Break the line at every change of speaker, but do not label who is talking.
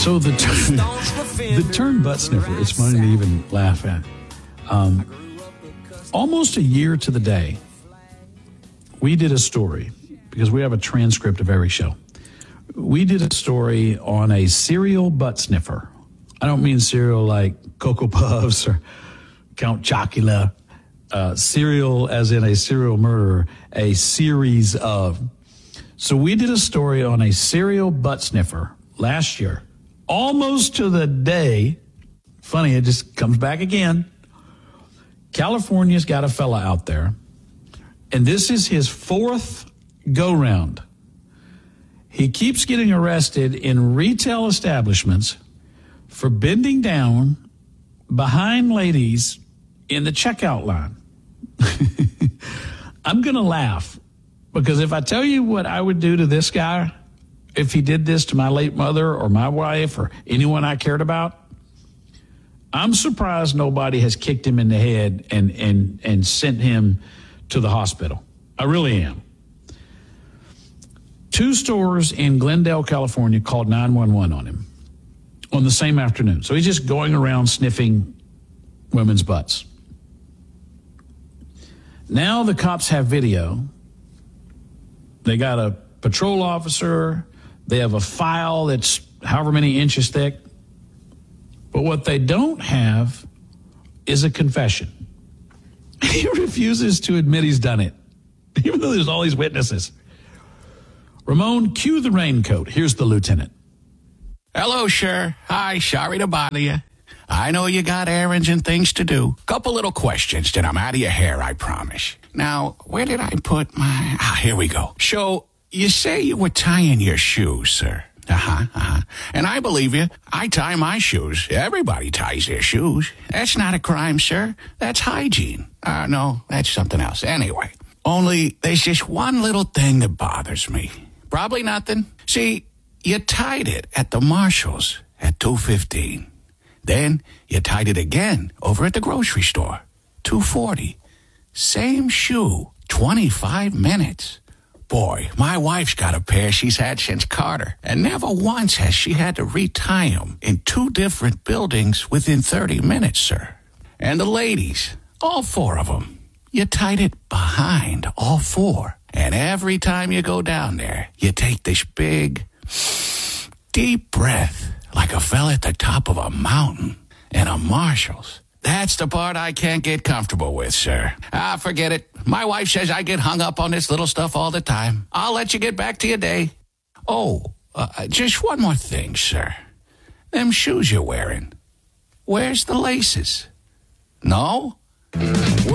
So the term butt sniffer, it's funny to even laugh at. Almost a year to the day, we did a story, because we have a transcript of every show. We did a story on a serial butt sniffer. I don't mean cereal like Cocoa Puffs or Count Chocula. Serial as in a serial murderer, a series of. So we did a story on a serial butt sniffer last year, almost to the day. Funny, it just comes back again. California's got a fella out there, and this is his fourth go-round. He keeps getting arrested in retail establishments for bending down behind ladies in the checkout line. I'm going to laugh, because if I tell you what I would do to this guy if he did this to my late mother or my wife or anyone I cared about, I'm surprised nobody has kicked him in the head and sent him to the hospital. I really am. 2 stores in Glendale, California called 911 on him on the same afternoon. So he's just going around sniffing women's butts. Now the cops have video. They got a patrol officer. They have a file that's however many inches thick. But what they don't have is a confession. He refuses to admit he's done it, even though there's all these witnesses. Ramon, cue the raincoat. Here's the lieutenant.
Hello, sir. Hi, sorry to bother you. I know you got errands and things to do. Couple little questions, then I'm out of your hair, I promise. Now, where did I put my... here we go. So, you say you were tying your shoes, sir. And I believe you. I tie my shoes. Everybody ties their shoes. That's not a crime, sir. That's hygiene. No, that's something else. Anyway, only there's just one little thing that bothers me. Probably nothing. See, you tied it at the Marshalls at 2:15. Then you tied it again over at the grocery store, 2:40. Same shoe, 25 minutes. Boy, my wife's got a pair she's had since Carter, and never once has she had to retie them in 2 different buildings within 30 minutes, sir. And the ladies, all 4 of them, you tied it behind all 4. And every time you go down there, you take this big, deep breath like a fella at the top of a mountain in a Marshalls. That's the part I can't get comfortable with, sir. Forget it. My wife says I get hung up on this little stuff all the time. I'll let you get back to your day. Oh, just one more thing, sir. Them shoes you're wearing, where's the laces? No?